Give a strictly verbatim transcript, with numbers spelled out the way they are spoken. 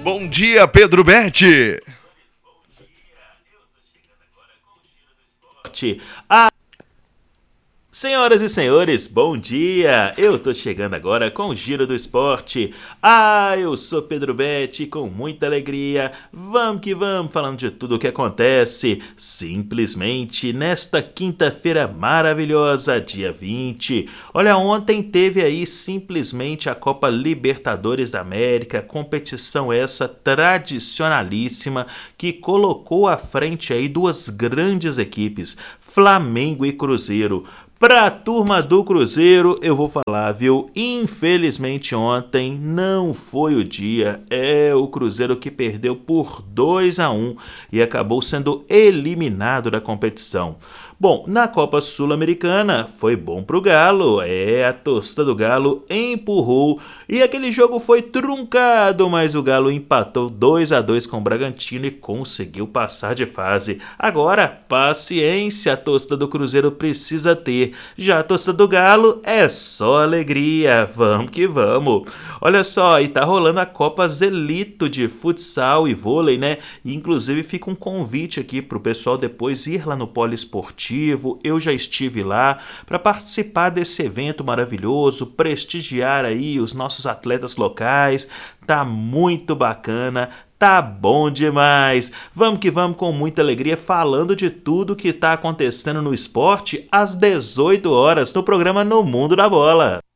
Bom dia, Pedro Betti. Ah, senhoras e senhores, bom dia! Eu tô chegando agora com o Giro do Esporte. Ah, eu sou Pedro Betti, com muita alegria. Vamos que vamos, falando de tudo o que acontece. Simplesmente nesta quinta-feira maravilhosa, dia vinte. Olha, ontem teve aí simplesmente a Copa Libertadores da América, competição essa tradicionalíssima que colocou à frente aí duas grandes equipes, Flamengo e Cruzeiro. Pra turma do Cruzeiro, eu vou falar, viu? Infelizmente ontem não foi o dia. É o Cruzeiro que perdeu por dois a um e acabou sendo eliminado da competição. Bom, na Copa Sul-Americana foi bom pro Galo. É, a torcida do Galo empurrou e aquele jogo foi truncado, mas o Galo empatou dois a dois com o Bragantino e conseguiu passar de fase. Agora, paciência, a torcida do Cruzeiro precisa ter. Já a torcida do Galo é só alegria. Vamos que vamos. Olha só, e tá rolando a Copa Zelito de futsal e vôlei, né? E, inclusive fica um convite aqui pro pessoal depois ir lá no Poliesportivo. Eu já estive lá para participar desse evento maravilhoso, prestigiar aí os nossos atletas locais. Tá muito bacana. Tá bom demais! Vamos que vamos com muita alegria falando de tudo que está acontecendo no esporte às dezoito horas no programa No Mundo da Bola.